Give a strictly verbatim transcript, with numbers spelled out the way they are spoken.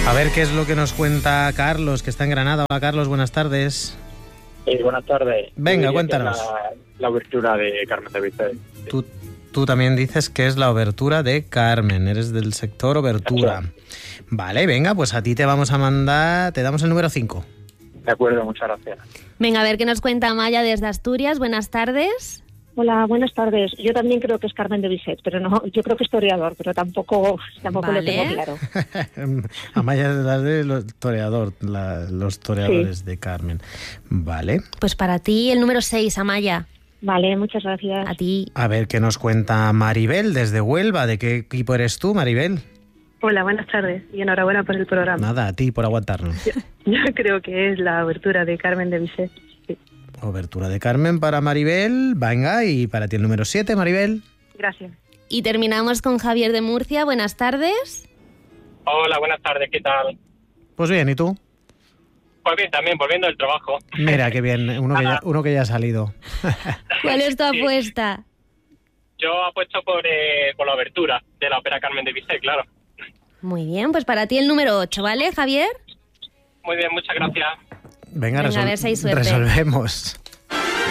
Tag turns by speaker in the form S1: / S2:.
S1: A ver qué es lo que nos cuenta Carlos, que está en Granada. Hola Carlos, buenas tardes.
S2: Sí, buenas tardes.
S1: Venga, cuéntanos.
S2: La, la obertura de Carmen de Bizet.
S1: Tú, tú también dices que es la obertura de Carmen, eres del sector obertura. Vale, venga, pues a ti te vamos a mandar, te damos el número cinco.
S2: De acuerdo, muchas gracias.
S3: Venga, a ver qué nos cuenta Amaya desde Asturias. Buenas tardes.
S4: Hola, buenas tardes. Yo también creo que es Carmen de Bizet, pero no, yo creo que es toreador, pero tampoco, tampoco
S3: Vale.
S4: lo tengo claro.
S1: Amaya es la de los toreador, la, los toreadores
S4: Sí.
S1: de Carmen. Vale.
S3: Pues para ti el número seis, Amaya.
S4: Vale, muchas gracias.
S3: A ti.
S1: A ver qué nos cuenta Maribel desde Huelva. ¿De qué equipo eres tú, Maribel?
S5: Hola, buenas tardes y enhorabuena por el programa.
S1: Nada, a ti por aguantarnos.
S5: Yo, yo creo que es la abertura de Carmen de Bizet. Sí.
S1: Obertura de Carmen para Maribel. Venga, y para ti el número siete, Maribel.
S5: Gracias.
S3: Y terminamos con Javier de Murcia. Buenas tardes.
S2: Hola, buenas tardes, ¿qué tal?
S1: Pues bien, ¿y tú?
S2: Pues bien, también, volviendo del trabajo.
S1: Mira, qué bien, uno que ya, uno que ya ha salido.
S3: ¿Cuál es tu
S2: Sí.
S3: apuesta?
S2: Yo apuesto por, eh, por la abertura de la ópera Carmen de Bizet, claro.
S3: Muy bien, pues para ti el número ocho, ¿vale, Javier?
S2: Muy bien, muchas gracias.
S1: Venga,
S3: Venga,
S1: resol-
S3: a ver si hay suerte.
S1: resolvemos.